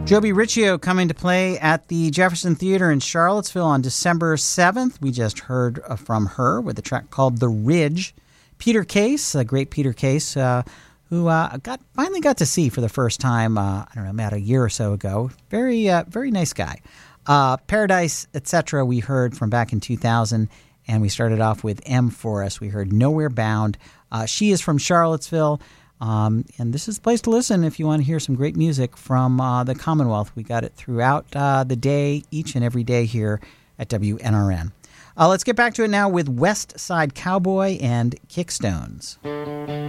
Joby Riccio coming to play at the Jefferson Theater in Charlottesville on December 7th. We just heard from her with a track called The Ridge. Peter Case, a great Peter Case, who finally got to see for the first time, about a year or so ago. Very nice guy. Paradise, Etc. we heard from back in 2000, and we started off with M. Forrest. We heard Nowhere Bound. She is from Charlottesville. And this is the place to listen if you want to hear some great music from the Commonwealth. We got it throughout the day, each and every day here at WNRN. Let's get back to it now with West Side Cowboy and Kickstones.